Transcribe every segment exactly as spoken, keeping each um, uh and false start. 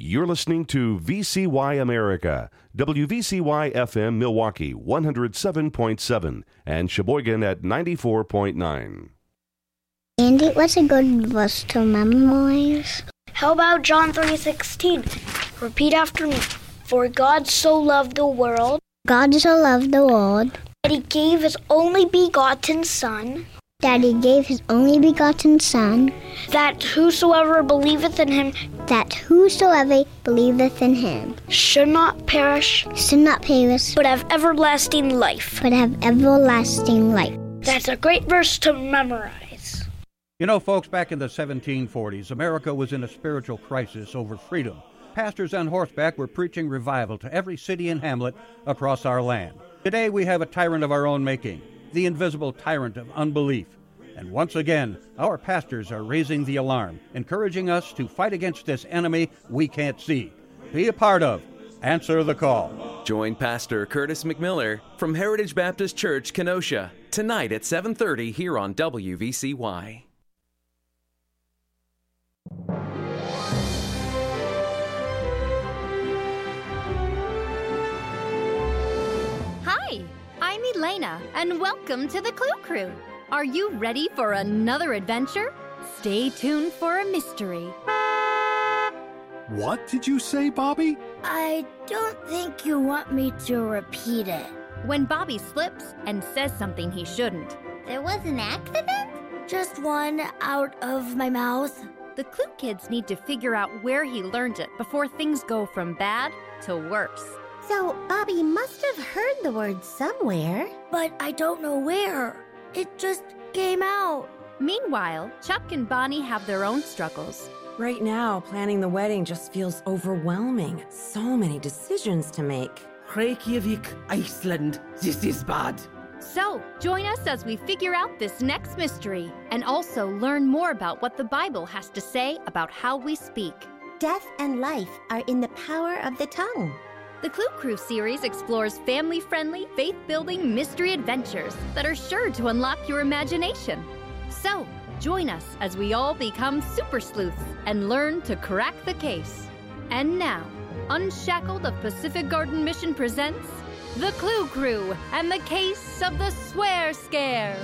You're listening to V C Y America, W V C Y F M Milwaukee one oh seven point seven and Sheboygan at ninety-four point nine. Andy, what's a good verse to memorize? How about John three sixteen? Repeat after me. For God so loved the world. God so loved the world. That he gave his only begotten Son. That he gave his only begotten Son. That whosoever believeth in him. That whosoever believeth in him. Should not perish. Should not perish. But have everlasting life. But have everlasting life. That's a great verse to memorize. You know, folks, back in the seventeen forties, America was in a spiritual crisis over freedom. Pastors on horseback were preaching revival to every city and hamlet across our land. Today we have a tyrant of our own making, the invisible tyrant of unbelief. And once again, our pastors are raising the alarm, encouraging us to fight against this enemy we can't see. Be a part of Answer the Call. Join Pastor Curtis McMiller from Heritage Baptist Church, Kenosha, tonight at seven thirty here on W V C Y. Hi, I'm Elena, and welcome to the Clue Crew. Are you ready for another adventure? Stay tuned for a mystery. What did you say, Bobby? I don't think you want me to repeat it. When Bobby slips and says something he shouldn't. There was an accident? Just one out of my mouth. The Clue Kids need to figure out where he learned it before things go from bad to worse. So, Bobby must have heard the word somewhere. But I don't know where. It just came out. Meanwhile, Chuck and Bonnie have their own struggles. Right now, planning the wedding just feels overwhelming. So many decisions to make. Reykjavik, Iceland. This is bad. So, join us as we figure out this next mystery and also learn more about what the Bible has to say about how we speak. Death and life are in the power of the tongue. The Clue Crew series explores family-friendly, faith-building mystery adventures that are sure to unlock your imagination. So, join us as we all become super sleuths and learn to crack the case. And now, Unshackled of Pacific Garden Mission presents The Clue Crew and the Case of the Swear Scare.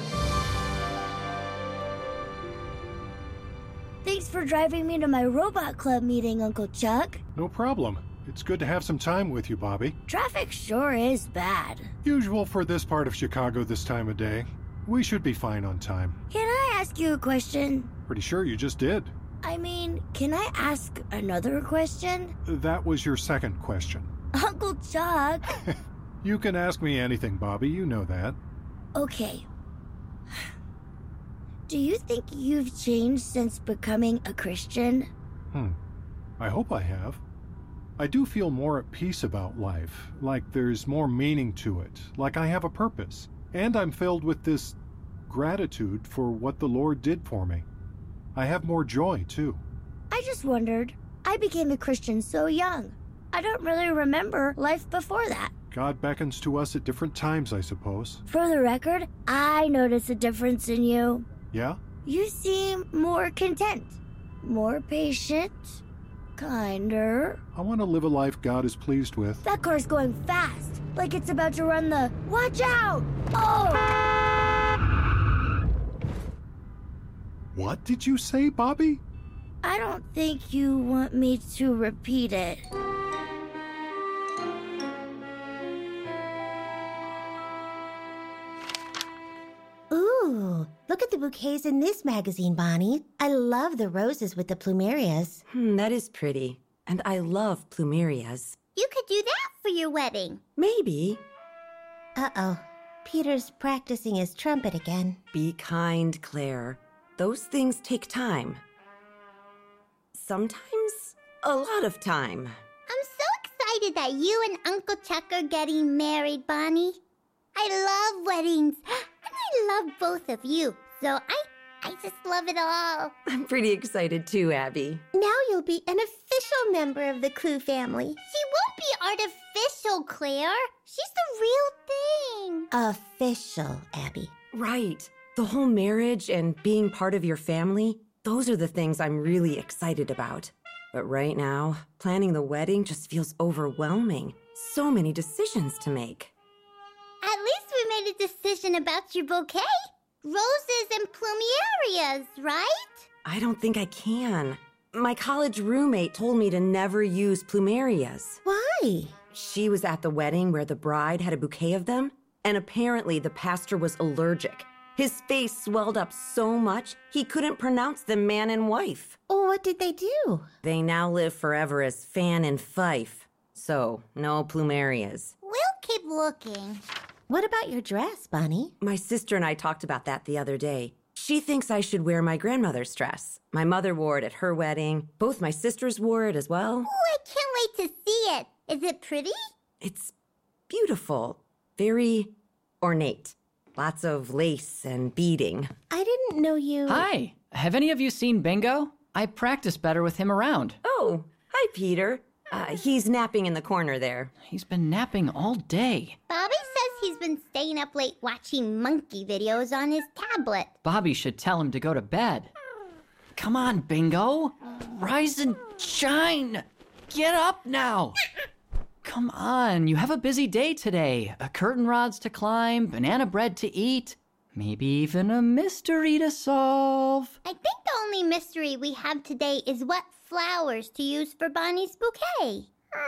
Thanks for driving me to my Robot Club meeting, Uncle Chuck. No problem. It's good to have some time with you, Bobby. Traffic sure is bad. Usual for this part of Chicago this time of day. We should be fine on time. Can I ask you a question? Pretty sure you just did. I mean, can I ask another question? That was your second question. Uncle Chuck! You can ask me anything, Bobby. You know that. Okay. Do you think you've changed since becoming a Christian? Hmm. I hope I have. I do feel more at peace about life, like there's more meaning to it, like I have a purpose. And I'm filled with this gratitude for what the Lord did for me. I have more joy, too. I just wondered. I became a Christian so young. I don't really remember life before that. God beckons to us at different times, I suppose. For the record, I notice a difference in you. Yeah? You seem more content, more patient, kinder. I want to live a life God is pleased with. That car's going fast, like it's about to run the watch out! Oh! What did you say, Bobby? I don't think you want me to repeat it. Ooh, look at the bouquets in this magazine, Bonnie. I love the roses with the plumerias. Hmm, that is pretty. And I love plumerias. You could do that for your wedding. Maybe. Uh-oh. Peter's practicing his trumpet again. Be kind, Claire. Those things take time. Sometimes a lot of time. I'm so excited that you and Uncle Chuck are getting married, Bonnie. I love weddings, and I love both of you. So I, I just love it all. I'm pretty excited too, Abby. Now you'll be an official member of the Clue family. She won't be artificial, Claire. She's the real thing. Official, Abby. Right. The whole marriage and being part of your family, those are the things I'm really excited about. But right now, planning the wedding just feels overwhelming. So many decisions to make. At least we made a decision about your bouquet. Roses and plumerias, right? I don't think I can. My college roommate told me to never use plumerias. Why? She was at the wedding where the bride had a bouquet of them, and apparently the pastor was allergic. His face swelled up so much, he couldn't pronounce them man and wife. Oh, what did they do? They now live forever as Fan and Fife. So, no plumerias. We'll keep looking. What about your dress, Bonnie? My sister and I talked about that the other day. She thinks I should wear my grandmother's dress. My mother wore it at her wedding. Both my sisters wore it as well. Oh, I can't wait to see it. Is it pretty? It's beautiful. Very ornate. Lots of lace and beading. I didn't know you... Hi. Have any of you seen Bingo? I practice better with him around. Oh, hi, Peter. Uh, he's napping in the corner there. He's been napping all day. Bobby says he's been staying up late watching monkey videos on his tablet. Bobby should tell him to go to bed. Come on, Bingo. Rise and shine. Get up now. Come on, you have a busy day today. A curtain rods to climb, banana bread to eat, maybe even a mystery to solve. I think the only mystery we have today is what flowers to use for Bonnie's bouquet.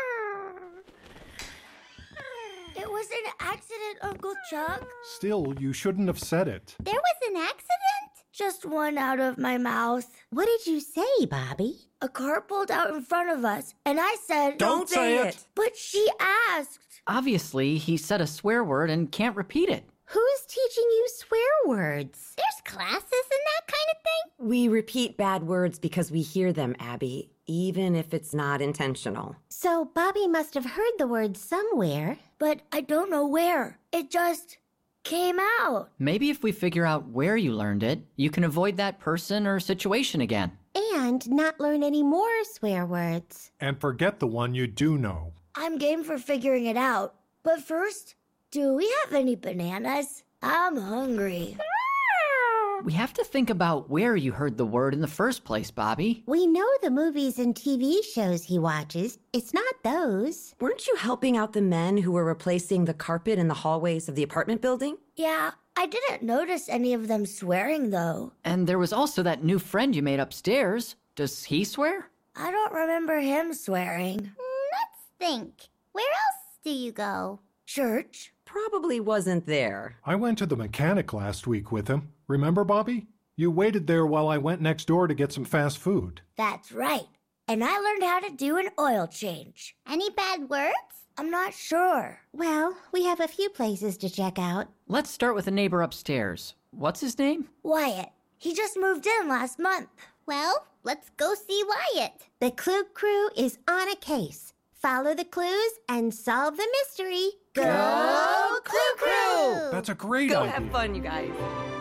It was an accident, Uncle Chuck. Still, you shouldn't have said it. There was an accident? Just one out of my mouth. What did you say, Bobby? A car pulled out in front of us, and I said... Don't say it. it! But she asked. Obviously, he said a swear word and can't repeat it. Who's teaching you swear words? There's classes and that kind of thing? We repeat bad words because we hear them, Abby, even if it's not intentional. So Bobby must have heard the word somewhere. But I don't know where. It just came out. Maybe if we figure out where you learned it, you can avoid that person or situation again. And not learn any more swear words. And forget the one you do know. I'm game for figuring it out. But first, do we have any bananas? I'm hungry. We have to think about where you heard the word in the first place, Bobby. We know the movies and T V shows he watches. It's not those. Weren't you helping out the men who were replacing the carpet in the hallways of the apartment building? Yeah, I didn't notice any of them swearing, though. And there was also that new friend you made upstairs. Does he swear? I don't remember him swearing. Let's think. Where else do you go? Church. Probably wasn't there. I went to the mechanic last week with him. Remember, Bobby? You waited there while I went next door to get some fast food. That's right. And I learned how to do an oil change. Any bad words? I'm not sure. Well, we have a few places to check out. Let's start with a neighbor upstairs. What's his name? Wyatt. He just moved in last month. Well, let's go see Wyatt. The Clue Crew is on a case. Follow the clues and solve the mystery. Go Clue Crew! That's a great Go idea. have fun, you guys.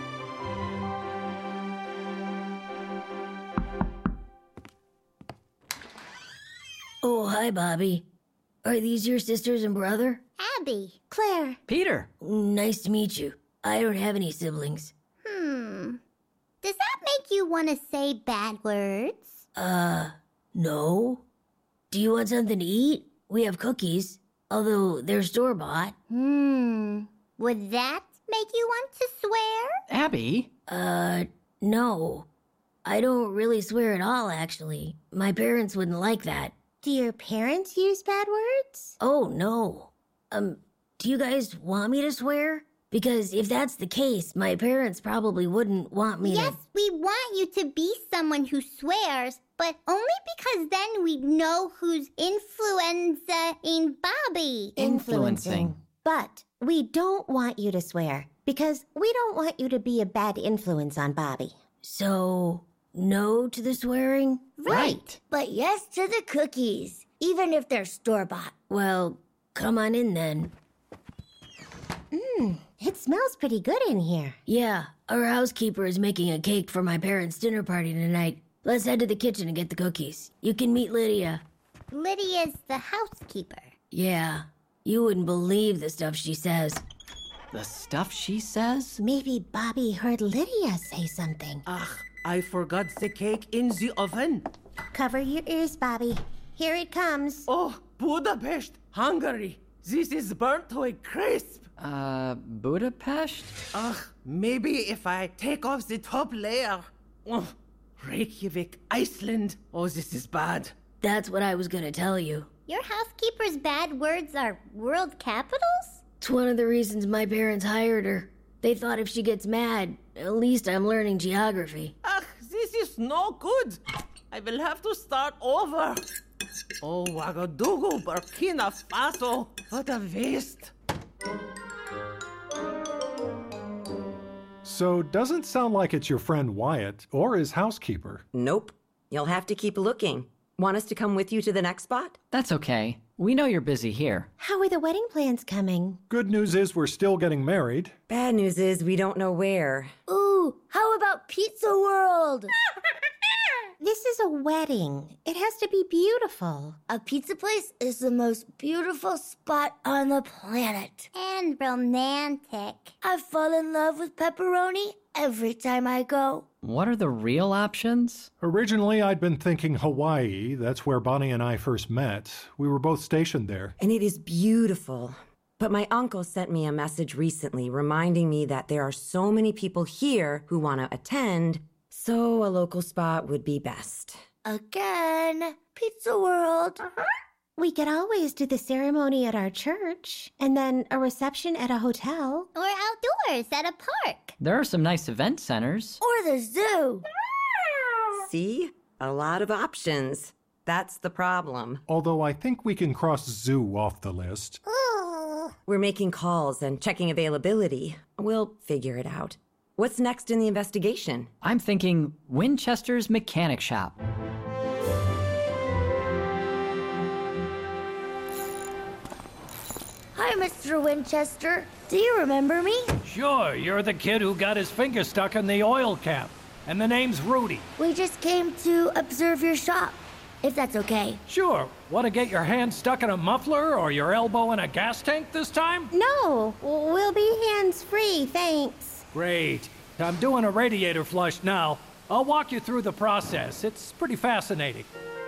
Oh, hi, Bobby. Are these your sisters and brother? Abby. Claire. Peter. Nice to meet you. I don't have any siblings. Hmm. Does that make you want to say bad words? Uh, no. Do you want something to eat? We have cookies, although they're store-bought. Hmm. Would that make you want to swear? Abby? Uh, no. I don't really swear at all, actually. My parents wouldn't like that. Do your parents use bad words? Oh, no. Um, do you guys want me to swear? Because if that's the case, my parents probably wouldn't want me yes, to... we want you to be someone who swears, but only because then we know who's influencing Bobby. Influencing. But we don't want you to swear, because we don't want you to be a bad influence on Bobby. So, no to the swearing? Right. But yes to the cookies, even if they're store-bought. Well, come on in then. Mmm, it smells pretty good in here. Yeah, our housekeeper is making a cake for my parents' dinner party tonight. Let's head to the kitchen and get the cookies. You can meet Lydia. Lydia's the housekeeper. Yeah, you wouldn't believe the stuff she says. The stuff she says? Maybe Bobby heard Lydia say something. Ach, I forgot the cake in the oven. Cover your ears, Bobby. Here it comes. Oh, Budapest, Hungary. This is burnt to a crisp. Uh, Budapest? Ugh, maybe if I take off the top layer. Oh, Reykjavik, Iceland. Oh, this is bad. That's what I was gonna tell you. Your housekeeper's bad words are world capitals? It's one of the reasons my parents hired her. They thought if she gets mad, at least I'm learning geography. Ugh, this is no good. I will have to start over. Oh, Ouagadougou, Burkina Faso. What a waste. So, doesn't sound like it's your friend Wyatt or his housekeeper. Nope. You'll have to keep looking. Want us to come with you to the next spot? That's okay. We know you're busy here. How are the wedding plans coming? Good news is we're still getting married. Bad news is we don't know where. Ooh, how about Pizza World? This is a wedding. It has to be beautiful. A pizza place is the most beautiful spot on the planet. And romantic. I fall in love with pepperoni every time I go. What are the real options? Originally, I'd been thinking Hawaii. That's where Bonnie and I first met. We were both stationed there. And it is beautiful. But my uncle sent me a message recently reminding me that there are so many people here who want to attend, so a local spot would be best. Again, Pizza World. We could always do the ceremony at our church, and then a reception at a hotel. Or outdoors at a park. There are some nice event centers. Or the zoo. See? A lot of options. That's the problem. Although I think we can cross zoo off the list. We're making calls and checking availability. We'll figure it out. What's next in the investigation? I'm thinking Winchester's Mechanic Shop. Hi, Mister Winchester. Do you remember me? Sure, you're the kid who got his finger stuck in the oil cap. And the name's Rudy. We just came to observe your shop, if that's okay. Sure. Want to get your hand stuck in a muffler or your elbow in a gas tank this time? No, we'll be hands-free, thanks. Great. I'm doing a radiator flush now. I'll walk you through the process. It's pretty fascinating.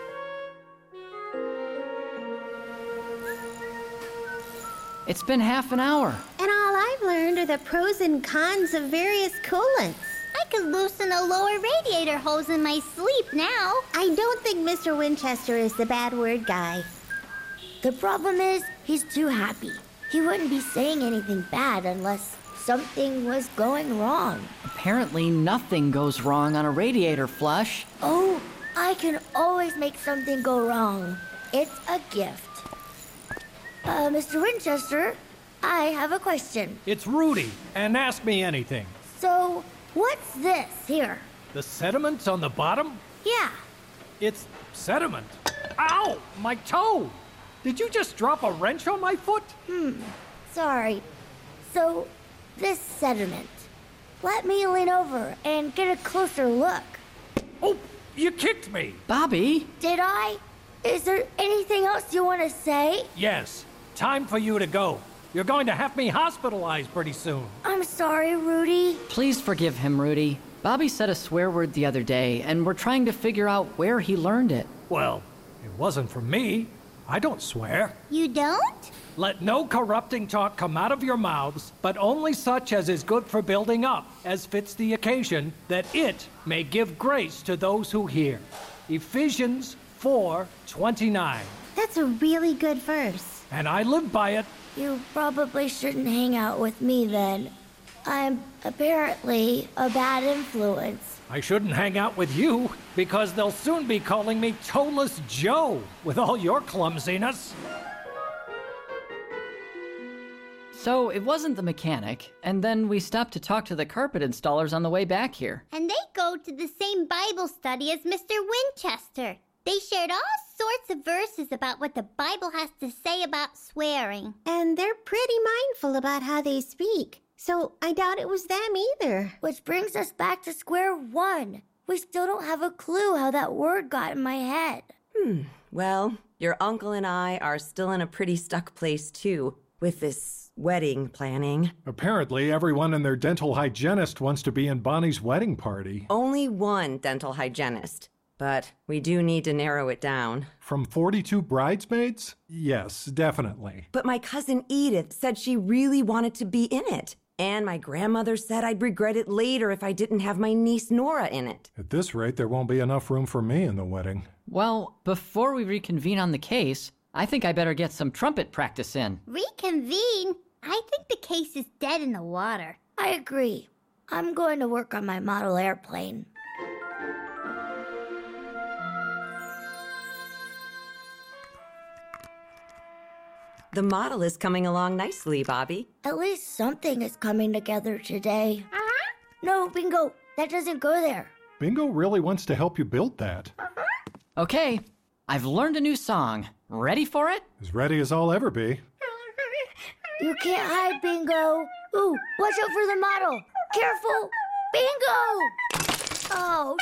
It's been half an hour. And all I've learned are the pros and cons of various coolants. I could loosen a lower radiator hose in my sleep now. I don't think Mister Winchester is the bad word guy. The problem is, he's too happy. He wouldn't be saying anything bad unless something was going wrong. Apparently nothing goes wrong on a radiator flush. Oh, I can always make something go wrong. It's a gift. Uh, Mister Winchester, I have a question. It's Rudy, and ask me anything. So, what's this here? The sediment on the bottom? Yeah. It's sediment. Ow! My toe! Did you just drop a wrench on my foot? Hmm. Sorry. So, this sediment. Let me lean over and get a closer look. Oh, you kicked me! Bobby? Did I? Is there anything else you want to say? Yes. Time for you to go. You're going to have me hospitalized pretty soon. I'm sorry, Rudy. Please forgive him, Rudy. Bobby said a swear word the other day, and we're trying to figure out where he learned it. Well, it wasn't from me. I don't swear. You don't? Let no corrupting talk come out of your mouths, but only such as is good for building up, as fits the occasion, that it may give grace to those who hear. Ephesians four twenty-nine. That's a really good verse. And I live by it. You probably shouldn't hang out with me then. I'm apparently a bad influence. I shouldn't hang out with you, because they'll soon be calling me Toeless Joe, with all your clumsiness. So it wasn't the mechanic, and then we stopped to talk to the carpet installers on the way back here. And they go to the same Bible study as Mister Winchester. They shared all sorts of verses about what the Bible has to say about swearing. And they're pretty mindful about how they speak. So I doubt it was them either. Which brings us back to square one. We still don't have a clue how that word got in my head. Hmm. Well, your uncle and I are still in a pretty stuck place, too, with this wedding planning. Apparently, everyone and their dental hygienist wants to be in Bonnie's wedding party. Only one dental hygienist. but we do need to narrow it down. From forty-two bridesmaids? Yes, definitely. But my cousin Edith said she really wanted to be in it. And my grandmother said I'd regret it later if I didn't have my niece Nora in it. At this rate, there won't be enough room for me in the wedding. Well, before we reconvene on the case, I think I better get some trumpet practice in. Reconvene? I think the case is dead in the water. I agree. I'm going to work on my model airplane. The model is coming along nicely, Bobby. At least something is coming together today. No, Bingo, that doesn't go there. Bingo really wants to help you build that. Okay, I've learned a new song. Ready for it? As ready as I'll ever be. You can't hide, Bingo. Ooh, watch out for the model. Careful. Bingo! Oh,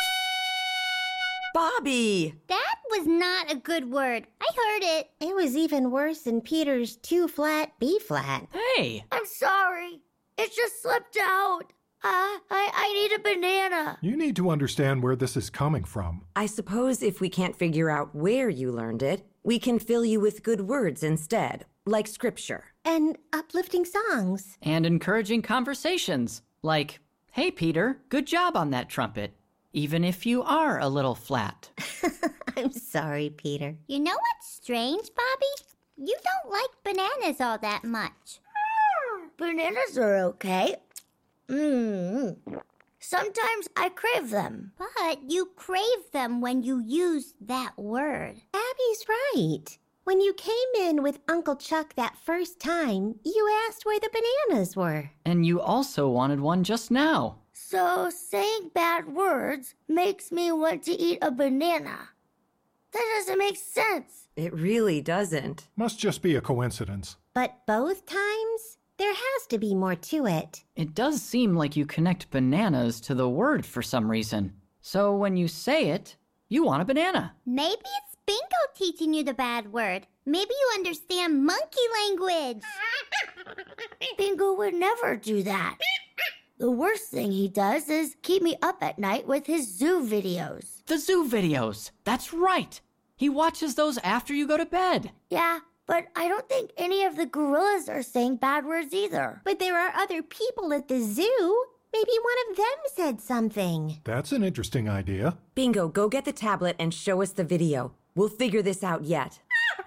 Bobby! That was not a good word. I heard it. It was even worse than Peter's two-flat B-flat. Hey! I'm sorry. It just slipped out. Uh, I, I need a banana. You need to understand where this is coming from. I suppose if we can't figure out where you learned it, we can fill you with good words instead, like scripture. And uplifting songs. And encouraging conversations, like, hey, Peter, good job on that trumpet, even if you are a little flat. I'm sorry, Peter. You know what's strange, Bobby? You don't like bananas all that much. Bananas are okay. Mmm. Sometimes I crave them. But you crave them when you use that word. Abby's right. When you came in with Uncle Chuck that first time, you asked where the bananas were. And you also wanted one just now. So saying bad words makes me want to eat a banana. That doesn't make sense. It really doesn't. Must just be a coincidence. But both times, there has to be more to it. It does seem like you connect bananas to the word for some reason. So when you say it, you want a banana. Maybe it's Bingo teaching you the bad word. Maybe you understand monkey language. Bingo would never do that. The worst thing he does is keep me up at night with his zoo videos. The zoo videos. That's right. He watches those after you go to bed. Yeah, but I don't think any of the gorillas are saying bad words either. But there are other people at the zoo. Maybe one of them said something. That's an interesting idea. Bingo, go get the tablet and show us the video. We'll figure this out yet.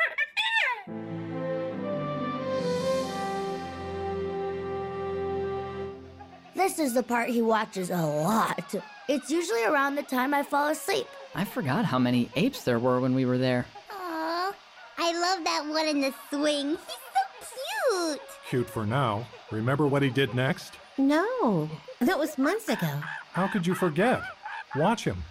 This is the part he watches a lot. It's usually around the time I fall asleep. I forgot how many apes there were when we were there. Aw, I love that one in the swing. He's so cute. Cute for now. Remember what he did next? No, that was months ago. How could you forget? Watch him.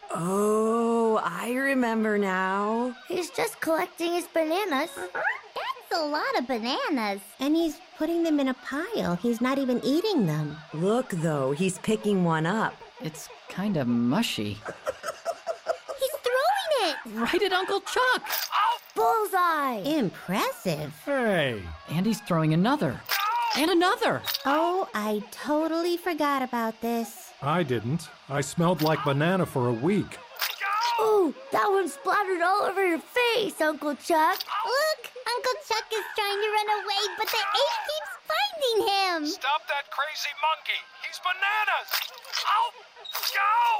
Oh, I remember now. He's just collecting his bananas. That's a lot of bananas. And he's putting them in a pile. He's not even eating them. Look, though, he's picking one up. It's kind of mushy. He's throwing it. Right at Uncle Chuck. Bullseye. Impressive. Hey. And he's throwing another. And another. Oh, I totally forgot about this. I didn't. I smelled like banana for a week. Ooh, that one splattered all over your face, Uncle Chuck. Look, Uncle Chuck is trying to run away, but the ape keeps finding him. Stop that crazy monkey. He's bananas. Ow! Go!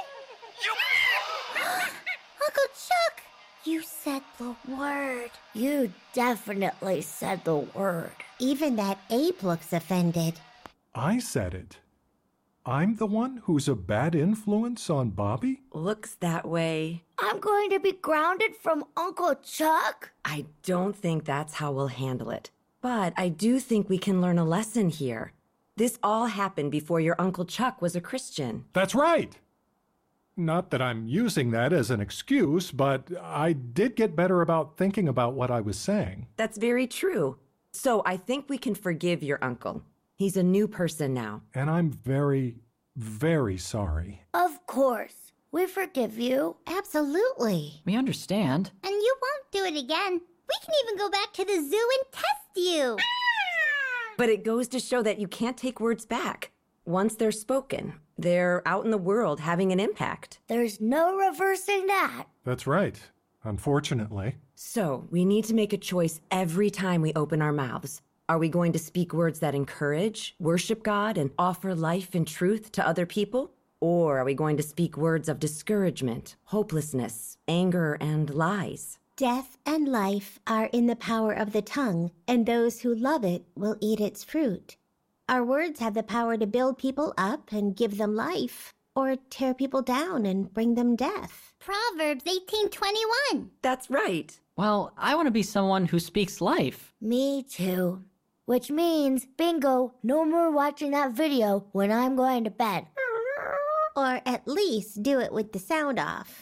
You... Uncle Chuck, you said the word. You definitely said the word. Even that ape looks offended. I said it. I'm the one who's a bad influence on Bobby? Looks that way. I'm going to be grounded from Uncle Chuck? I don't think that's how we'll handle it. But I do think we can learn a lesson here. This all happened before your Uncle Chuck was a Christian. That's right. Not that I'm using that as an excuse, but I did get better about thinking about what I was saying. That's very true. So I think we can forgive your uncle. He's a new person now. And I'm very, very sorry. Of course. We forgive you. Absolutely. We understand. And you won't do it again. We can even go back to the zoo and test you. But it goes to show that you can't take words back. Once they're spoken, They're out in the world having an impact. There's no reversing that. That's right. Unfortunately. So, we need to make a choice every time we open our mouths. Are we going to speak words that encourage, worship God, and offer life and truth to other people? Or are we going to speak words of discouragement, hopelessness, anger, and lies? Death and life are in the power of the tongue, and those who love it will eat its fruit. Our words have the power to build people up and give them life, or tear people down and bring them death. Proverbs eighteen twenty-one. That's right. Well, I want to be someone who speaks life. Me too. Which means, bingo, no more watching that video when I'm going to bed. Or at least do it with the sound off.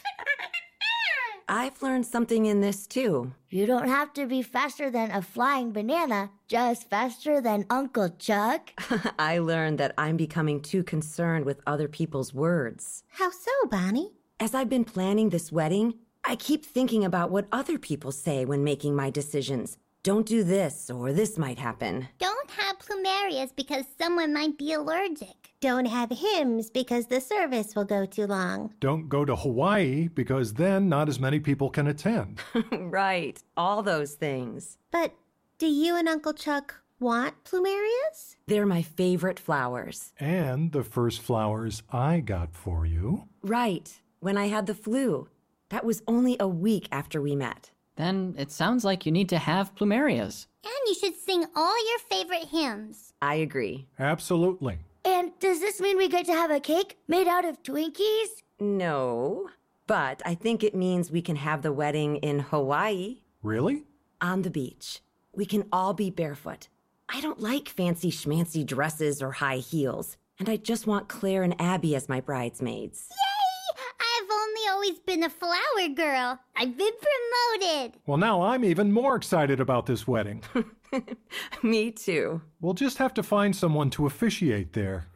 I've learned something in this too. You don't have to be faster than a flying banana, just faster than Uncle Chuck. I learned that I'm becoming too concerned with other people's words. How so, Bonnie? As I've been planning this wedding, I keep thinking about what other people say when making my decisions. Don't do this, or this might happen. Don't have plumerias because someone might be allergic. Don't have hymns because the service will go too long. Don't go to Hawaii because then not as many people can attend. Right, all those things. But do you and Uncle Chuck want plumerias? They're my favorite flowers. And the first flowers I got for you. Right, when I had the flu. That was only a week after we met. Then it sounds like you need to have plumerias. And you should sing all your favorite hymns. I agree. Absolutely. And does this mean we get to have a cake made out of Twinkies? No, but I think it means we can have the wedding in Hawaii. Really? On the beach. We can all be barefoot. I don't like fancy schmancy dresses or high heels, and I just want Claire and Abby as my bridesmaids. Yay! I've only always been a flower girl. I've been promoted. Well, now I'm even more excited about this wedding. Me too. We'll just have to find someone to officiate there.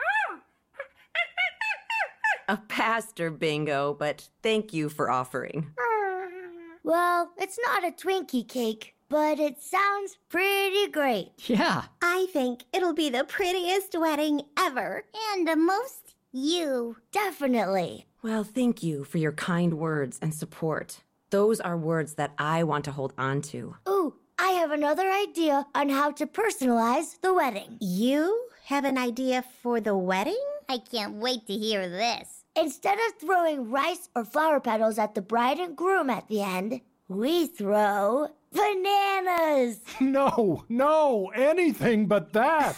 A pastor, Bingo, but thank you for offering. Well, it's not a Twinkie cake, but it sounds pretty great. Yeah. I think it'll be the prettiest wedding ever. And the most you. Definitely. Well, thank you for your kind words and support. Those are words that I want to hold on to. Ooh, I have another idea on how to personalize the wedding. You have an idea for the wedding? I can't wait to hear this. Instead of throwing rice or flower petals at the bride and groom at the end, we throw bananas. No, no, anything but that.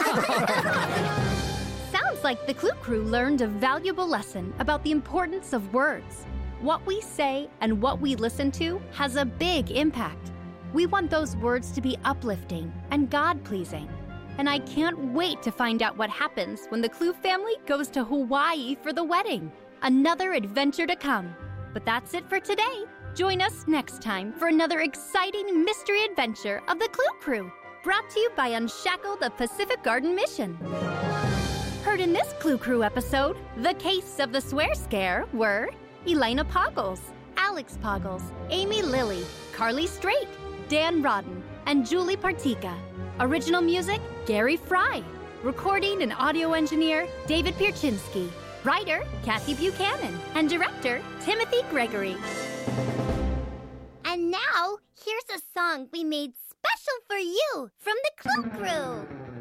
Sounds like the Clue Crew learned a valuable lesson about the importance of words. What we say and what we listen to has a big impact. We want those words to be uplifting and God-pleasing. And I can't wait to find out what happens when the Clue family goes to Hawaii for the wedding. Another adventure to come. But that's it for today. Join us next time for another exciting mystery adventure of the Clue Crew, brought to you by Unshackle the Pacific Garden Mission. Heard in this Clue Crew episode, the case of the swear scare were Elena Poggles, Alex Poggles, Amy Lilly, Carly Strait, Dan Rodden, and Julie Partika. Original music, Gary Fry. Recording and audio engineer, David Pierczynski. Writer, Kathy Buchanan. And director, Timothy Gregory. And now, here's a song we made special for you from the Clue Crew.